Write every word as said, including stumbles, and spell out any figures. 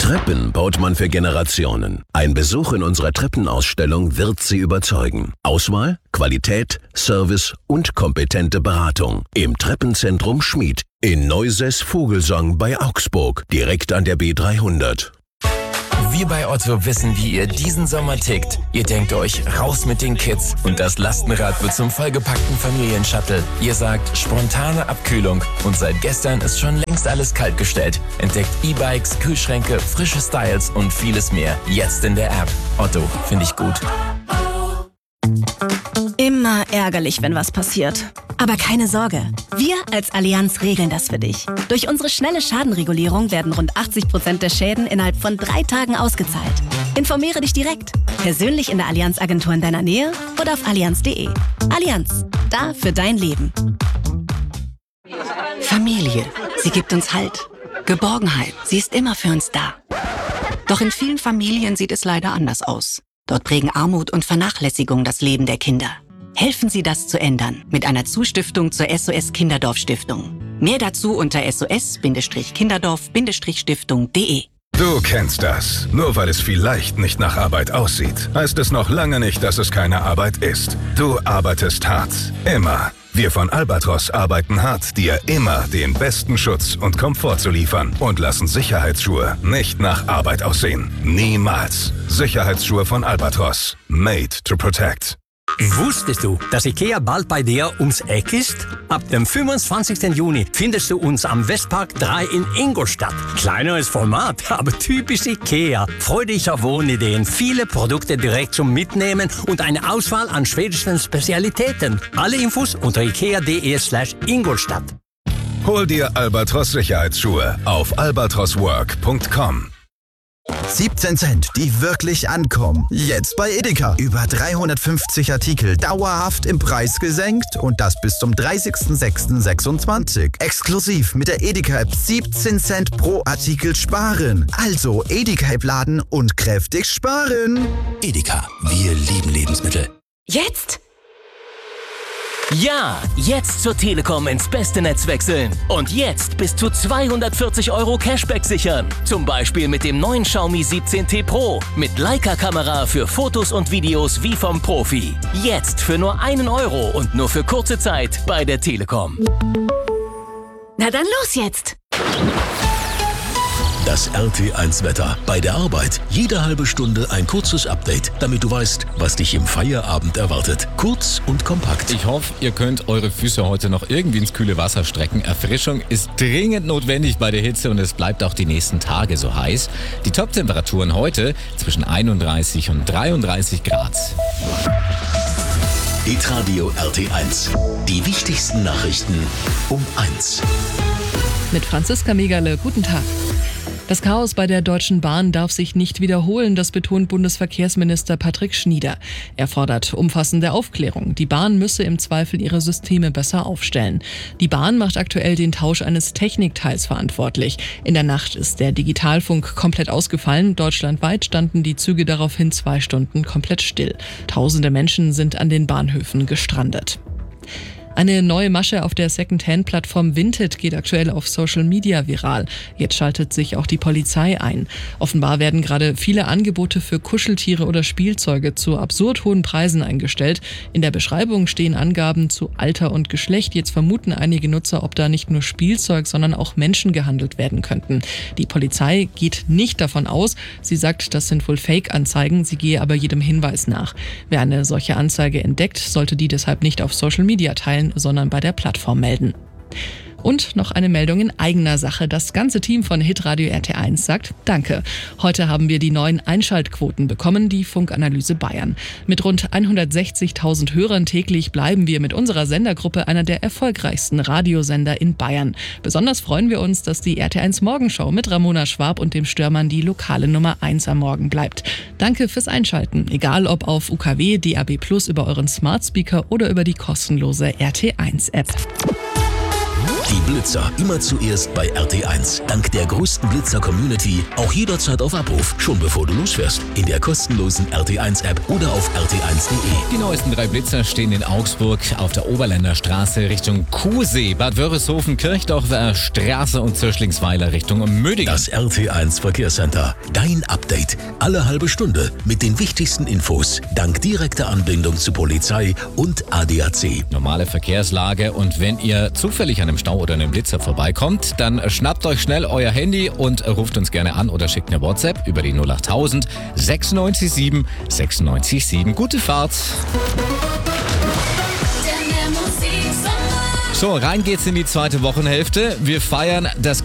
Treppen baut man für Generationen. Ein Besuch in unserer Treppenausstellung wird Sie überzeugen. Auswahl, Qualität, Service und kompetente Beratung. Im Treppenzentrum Schmied in Neusäß-Vogelsang bei Augsburg, direkt an der B dreihundert. Wir bei Otto wissen, wie ihr diesen Sommer tickt. Ihr denkt euch, raus mit den Kids und das Lastenrad wird zum vollgepackten Familienshuttle. Ihr sagt, spontane Abkühlung und seit gestern ist schon längst alles kaltgestellt. Entdeckt E-Bikes, Kühlschränke, frische Styles und vieles mehr. Jetzt in der App. Otto, finde ich gut. Immer ärgerlich, wenn was passiert. Aber keine Sorge, wir als Allianz regeln das für dich. Durch unsere schnelle Schadenregulierung werden rund achtzig Prozent der Schäden innerhalb von drei Tagen ausgezahlt. Informiere dich direkt, persönlich in der Allianz-Agentur in deiner Nähe oder auf allianz punkt de. Allianz, da für dein Leben. Familie, sie gibt uns Halt. Geborgenheit, sie ist immer für uns da. Doch in vielen Familien sieht es leider anders aus. Dort prägen Armut und Vernachlässigung das Leben der Kinder. Helfen Sie, das zu ändern mit einer Zustiftung zur S O S Kinderdorf Stiftung. Mehr dazu unter s o s kinderdorf stiftung punkt de. Du kennst das. Nur weil es vielleicht nicht nach Arbeit aussieht, heißt es noch lange nicht, dass es keine Arbeit ist. Du arbeitest hart. Immer. Wir von Albatros arbeiten hart, dir immer den besten Schutz und Komfort zu liefern und lassen Sicherheitsschuhe nicht nach Arbeit aussehen. Niemals. Sicherheitsschuhe von Albatros. Made to protect. Wusstest du, dass IKEA bald bei dir ums Eck ist? Ab dem fünfundzwanzigsten Juni findest du uns am Westpark drei in Ingolstadt. Kleineres Format, aber typisch IKEA. Freu dich auf Wohnideen, viele Produkte direkt zum Mitnehmen und eine Auswahl an schwedischen Spezialitäten. Alle Infos unter ikea punkt de slash Ingolstadt. Hol dir Albatros Sicherheitsschuhe auf albatroswork punkt com. siebzehn Cent, die wirklich ankommen. Jetzt bei Edeka. Über dreihundertfünfzig Artikel dauerhaft im Preis gesenkt und das bis zum dreißigsten sechsten sechsundzwanzig. Exklusiv mit der Edeka-App siebzehn Cent pro Artikel sparen. Also Edeka-App laden und kräftig sparen. Edeka, wir lieben Lebensmittel. Jetzt? Ja, jetzt zur Telekom ins beste Netz wechseln. Und jetzt bis zu zweihundertvierzig Euro Cashback sichern. Zum Beispiel mit dem neuen Xiaomi siebzehn T Pro. Mit Leica-Kamera für Fotos und Videos wie vom Profi. Jetzt für nur einen Euro und nur für kurze Zeit bei der Telekom. Na dann los jetzt! Das R T eins Wetter. Bei der Arbeit jede halbe Stunde ein kurzes Update, damit du weißt, was dich im Feierabend erwartet. Kurz und kompakt. Ich hoffe, ihr könnt eure Füße heute noch irgendwie ins kühle Wasser strecken. Erfrischung ist dringend notwendig bei der Hitze und es bleibt auch die nächsten Tage so heiß. Die Top-Temperaturen heute zwischen einunddreißig und dreiunddreißig Grad. Hitradio R T eins. Die wichtigsten Nachrichten um eins. Mit Franziska Megerle, guten Tag. Das Chaos bei der Deutschen Bahn darf sich nicht wiederholen, das betont Bundesverkehrsminister Patrick Schnieder. Er fordert umfassende Aufklärung. Die Bahn müsse im Zweifel ihre Systeme besser aufstellen. Die Bahn macht aktuell den Tausch eines Technikteils verantwortlich. In der Nacht ist der Digitalfunk komplett ausgefallen. Deutschlandweit standen die Züge daraufhin zwei Stunden komplett still. Tausende Menschen sind an den Bahnhöfen gestrandet. Eine neue Masche auf der Secondhand-Plattform Vinted geht aktuell auf Social Media viral. Jetzt schaltet sich auch die Polizei ein. Offenbar werden gerade viele Angebote für Kuscheltiere oder Spielzeuge zu absurd hohen Preisen eingestellt. In der Beschreibung stehen Angaben zu Alter und Geschlecht. Jetzt vermuten einige Nutzer, ob da nicht nur Spielzeug, sondern auch Menschen gehandelt werden könnten. Die Polizei geht nicht davon aus. Sie sagt, das sind wohl Fake-Anzeigen. Sie gehe aber jedem Hinweis nach. Wer eine solche Anzeige entdeckt, sollte die deshalb nicht auf Social Media teilen, sondern bei der Plattform melden. Und noch eine Meldung in eigener Sache. Das ganze Team von Hitradio R T eins sagt Danke. Heute haben wir die neuen Einschaltquoten bekommen, die Funkanalyse Bayern. Mit rund hundertsechzigtausend Hörern täglich bleiben wir mit unserer Sendergruppe einer der erfolgreichsten Radiosender in Bayern. Besonders freuen wir uns, dass die R T eins Morgenshow mit Ramona Schwab und dem Störmann die lokale Nummer eins am Morgen bleibt. Danke fürs Einschalten, egal ob auf U K W, D A B plus, über euren Smart Speaker oder über die kostenlose R T eins App. Die Blitzer immer zuerst bei R T eins. Dank der größten Blitzer-Community auch jederzeit auf Abruf, schon bevor du losfährst. In der kostenlosen R T eins App oder auf R T eins punkt de. Die neuesten drei Blitzer stehen in Augsburg auf der Oberländer Straße Richtung Kuhsee, Bad Wörishofen, Kirchdorfer Straße und Zirschlingsweiler Richtung Mödingen. Das R T eins Verkehrscenter. Dein Update. Alle halbe Stunde mit den wichtigsten Infos. Dank direkter Anbindung zu Polizei und A D A C. Normale Verkehrslage, und wenn ihr zufällig an einem Stau oder einem Blitzer vorbeikommt, dann schnappt euch schnell euer Handy und ruft uns gerne an oder schickt eine WhatsApp über die null achttausend sechsundneunzig sieben sechsundneunzig sieben. Gute Fahrt! So, rein geht's in die zweite Wochenhälfte. Wir feiern das